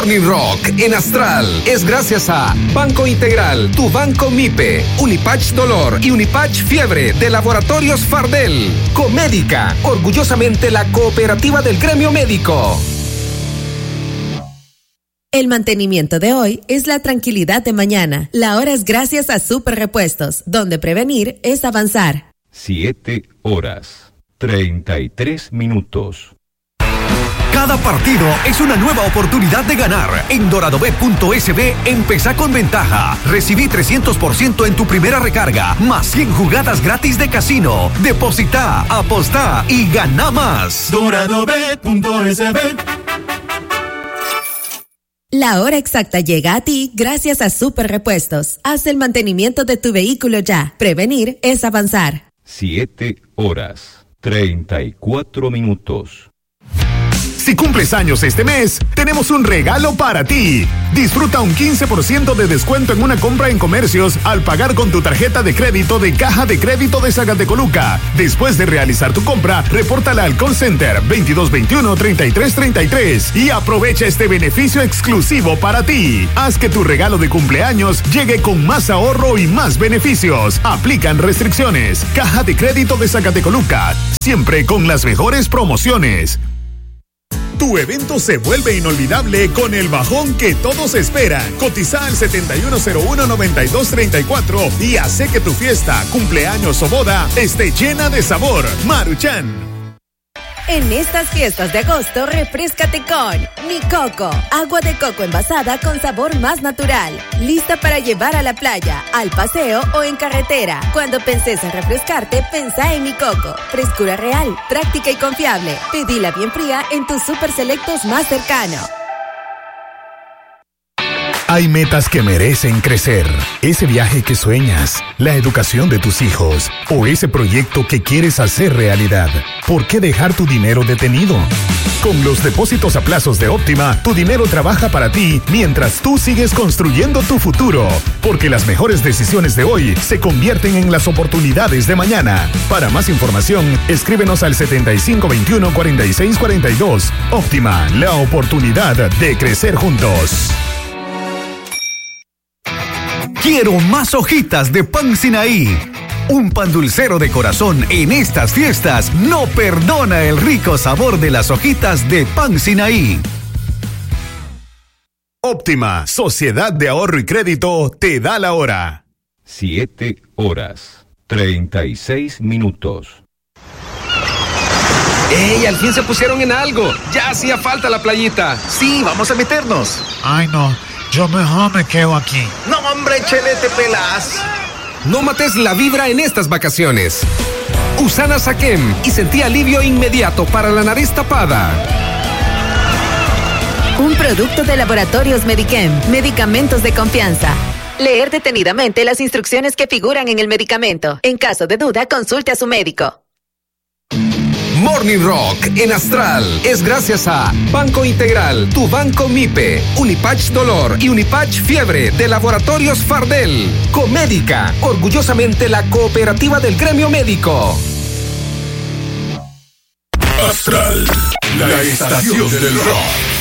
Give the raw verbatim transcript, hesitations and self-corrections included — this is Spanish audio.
Morning Rock en Astral es gracias a Banco Integral, tu banco MIPE, Unipatch Dolor y Unipatch Fiebre de Laboratorios Fardel. Comédica, orgullosamente la cooperativa del gremio médico. El mantenimiento de hoy es la tranquilidad de mañana. La hora es gracias a Super Repuestos, donde prevenir es avanzar. Siete horas, treinta y tres minutos. Cada partido es una nueva oportunidad de ganar. En doradobet punto es be, empezá con ventaja. Recibí trescientos por ciento en tu primera recarga, más cien jugadas gratis de casino. Depositá, apostá y gana más. doradobet punto es be. La hora exacta llega a ti gracias a Super Repuestos. Haz el mantenimiento de tu vehículo ya. Prevenir es avanzar. Siete horas, treinta y cuatro minutos. Si cumples años este mes, tenemos un regalo para ti. Disfruta un quince por ciento de descuento en una compra en comercios al pagar con tu tarjeta de crédito de Caja de Crédito de Zacatecoluca. Después de realizar tu compra, repórtala al call center veintidós veintiuno, treinta y tres treinta y tres y aprovecha este beneficio exclusivo para ti. Haz que tu regalo de cumpleaños llegue con más ahorro y más beneficios. Aplican restricciones. Caja de Crédito de Zacatecoluca, siempre con las mejores promociones. Tu evento se vuelve inolvidable con el bajón que todos esperan. Cotiza al setenta y uno cero uno, noventa y dos treinta y cuatro y hace que tu fiesta, cumpleaños o boda esté llena de sabor. Maruchan. En estas fiestas de agosto, refréscate con Mi Coco, agua de coco envasada con sabor más natural, lista para llevar a la playa, al paseo o en carretera. Cuando penses en refrescarte, pensá en Mi Coco, frescura real, práctica y confiable. Pedila bien fría en tus super selectos más cercanos. Hay metas que merecen crecer. Ese viaje que sueñas, la educación de tus hijos o ese proyecto que quieres hacer realidad. ¿Por qué dejar tu dinero detenido? Con los depósitos a plazos de Óptima, tu dinero trabaja para ti mientras tú sigues construyendo tu futuro. Porque las mejores decisiones de hoy se convierten en las oportunidades de mañana. Para más información, escríbenos al setenta y cinco veintiuno, cuarenta y seis cuarenta y dos. Óptima, la oportunidad de crecer juntos. Quiero más hojitas de pan Sinaí. Un pan dulcero de corazón en estas fiestas no perdona el rico sabor de las hojitas de pan Sinaí. Óptima, Sociedad de Ahorro y Crédito, te da la hora. Siete horas, treinta y seis minutos. ¡Ey! Al fin se pusieron en algo. Ya hacía falta la playita. Sí, vamos a meternos. Ay, no. Yo mejor me quedo aquí. No, hombre, chelete pelas. No mates la vibra en estas vacaciones. Usana Saquem y sentí alivio inmediato para la nariz tapada. Un producto de Laboratorios Medichem, medicamentos de confianza. Leer detenidamente las instrucciones que figuran en el medicamento. En caso de duda, consulte a su médico. Morning Rock en Astral es gracias a Banco Integral, tu banco MIPE, Unipatch Dolor y Unipatch Fiebre de Laboratorios Fardel. Comédica, orgullosamente la cooperativa del gremio médico. Astral, la estación del rock.